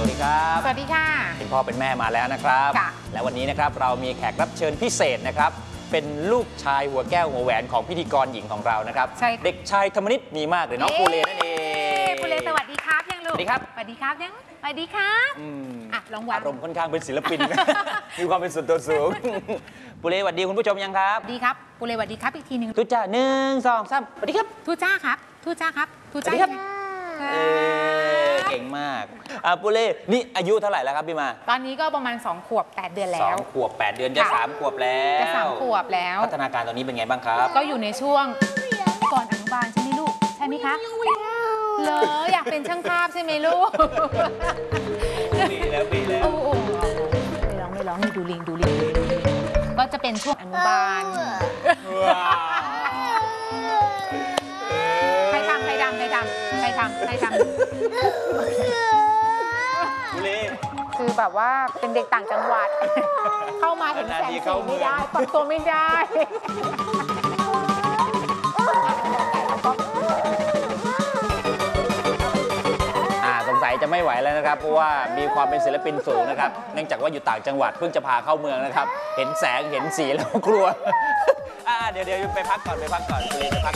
วัสดีครับสวัสดีค่ะเป็นพ่อเป็นแม่มาแล้วนะครับและวันนี้นะครับเรามีแขกรับเชิญพิเศษนะครับเป็นลูกชายหัวแก้วหัวแหวนของพิธีกรหญิงของเรานะครับเด็กชายธรรมนิตมีมากหรือน้องปูเลนั่นเองปูเลสวัสดีครับยังลูกสวัสดีครับสวัสดีครับยังสวัสดีครับลองวางอารมณ์ค่อนข้างเป็นศิลปิน มีความเป็นส่วนตัวสูงปูเลสวัสดีคุณผู้ชมยังครับสวัสดีครับปูเลสวัสดีครับอีกทีหนึ่งทุจ้า1 2 3สวัสดีครับทุจ้าครับทุจ้าครับทุจ้าครับเก่งมากปูเล่นี่อายุเท่าไหร่แล้วครับพี่มาตอนนี้ก็ประมาณ2 ขวบ 8 เดือนแล้ว 2 ขวบ 8 เดือนจะ3 ขวบแล้วจะ3 ขวบแล้วพัฒนาการตอนนี้เป็นไงบ้างครับก็อยู่ในช่วงก่อนอนุบาลใช่ไหมลูกใช่ไหมคะเหรออยากเป็นช่างภาพใช่ไหมลูกปีแล้วโอ้โหไม่ร้องนี่ดูลิงก็จะเป็นช่วงอนุบาลใครทำคือแบบว่าเป็นเด็กต่างจังหวัดเข้ามาเห็นแสงสีไม่ได้ปรับตัวไม่ได้สงสัยจะไม่ไหวแล้วนะครับเพราะว่ามีความเป็นศิลปินสูงนะครับเนื่องจากว่าอยู่ต่างจังหวัดเพิ่งจะพาเข้าเมืองนะครับเห็นแสงเห็นสีแล้วกลัวเดี๋ยวไปพักก่อนไปพัก